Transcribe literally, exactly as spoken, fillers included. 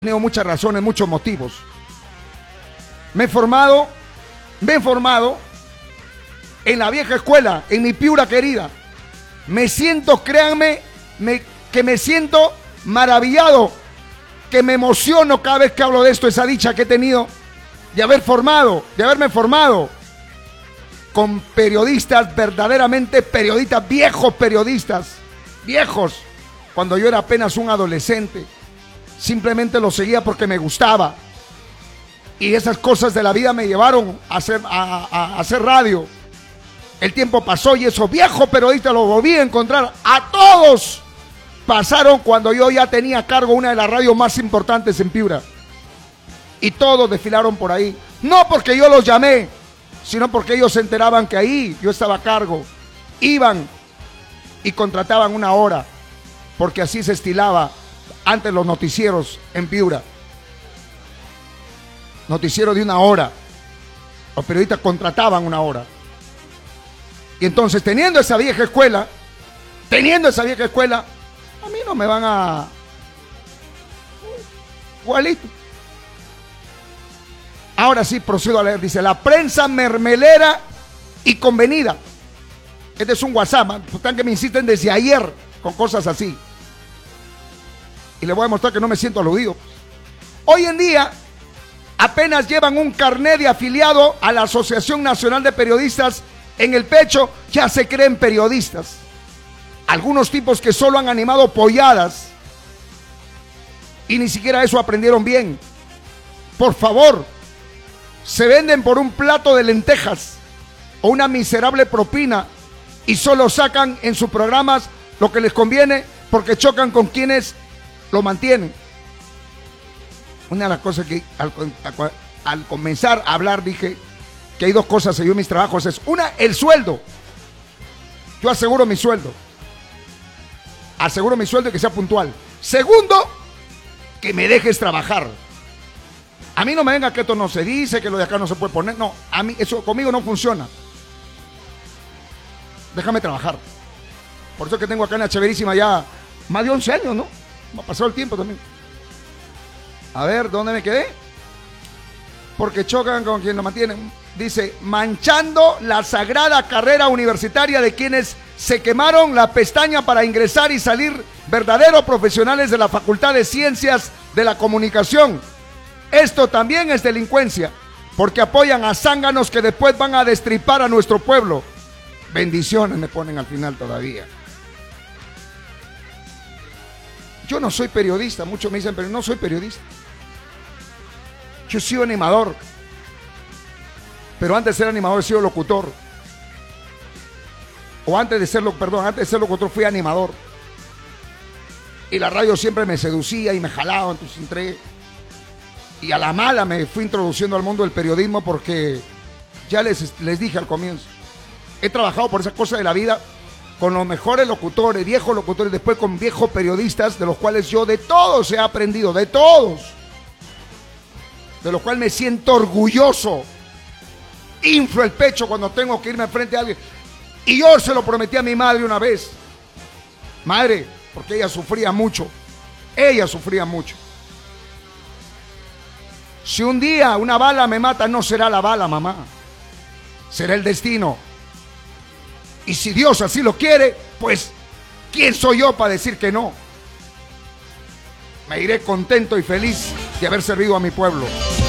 tenido muchas razones, muchos motivos. Me he formado, me he formado en la vieja escuela, en mi Piura querida. Me siento, créanme, me, que me siento maravillado, que me emociono cada vez que hablo de esto, esa dicha que he tenido de haber formado, de haberme formado con periodistas, verdaderamente periodistas, viejos periodistas, viejos, cuando yo era apenas un adolescente. Simplemente lo seguía porque me gustaba. Y esas cosas de la vida me llevaron a hacer, a, a, a hacer radio. El tiempo pasó y esos viejos periodistas los volví a encontrar. A todos pasaron cuando yo ya tenía a cargo una de las radios más importantes en Piura. Y todos desfilaron por ahí. No porque yo los llamé, sino porque ellos se enteraban que ahí yo estaba a cargo. Iban y contrataban una hora, porque así se estilaba antes los noticieros en Piura. Noticiero de una hora. Los periodistas contrataban una hora. Y entonces, teniendo esa vieja escuela, teniendo esa vieja escuela, a mí no me van a... Igualito. Ahora sí procedo a leer. Dice, la prensa mermelera y convenida. Este es un WhatsApp. Están que me insisten desde ayer con cosas así. Y les voy a mostrar que no me siento aludido. Hoy en día, apenas llevan un carnet de afiliado a la Asociación Nacional de Periodistas en el pecho, ya se creen periodistas. Algunos tipos que solo han animado polladas y ni siquiera eso aprendieron bien. Por favor, se venden por un plato de lentejas o una miserable propina y solo sacan en sus programas lo que les conviene porque chocan con quienes lo mantienen. Una de las cosas que al, al, al comenzar a hablar dije que hay dos cosas en mis trabajos. Es una, el sueldo. Yo aseguro mi sueldo. Aseguro mi sueldo y que sea puntual. Segundo, que me dejes trabajar. A mí no me venga que esto no se dice, que lo de acá no se puede poner. No, a mí eso conmigo no funciona. Déjame trabajar. Por eso que tengo acá en la Chéverísima ya más de once años, ¿no? Me ha pasado el tiempo también. A ver, ¿dónde me quedé? Porque chocan con quien lo mantienen. Dice, manchando la sagrada carrera universitaria de quienes se quemaron la pestaña para ingresar y salir verdaderos profesionales de la Facultad de Ciencias de la Comunicación. Esto también es delincuencia, porque apoyan a zánganos que después van a destripar a nuestro pueblo. Bendiciones me ponen al final todavía. Yo no soy periodista, muchos me dicen, pero no soy periodista. Yo he sido animador. Pero antes de ser animador he sido locutor. O antes de ser, perdón, antes de ser locutor fui animador. Y la radio siempre me seducía y me jalaba, entonces entré. Y a la mala me fui introduciendo al mundo del periodismo porque ya les, les dije al comienzo. He trabajado por esas cosas de la vida con los mejores locutores, viejos locutores, después con viejos periodistas, de los cuales yo de todos he aprendido, de todos. De los cuales me siento orgulloso. Inflo el pecho cuando tengo que irme frente a alguien. Y yo se lo prometí a mi madre una vez. Madre, porque ella sufría mucho. Ella sufría mucho. Si un día una bala me mata, no será la bala, mamá. Será el destino. Y si Dios así lo quiere, pues, ¿quién soy yo para decir que no? Me iré contento y feliz de haber servido a mi pueblo.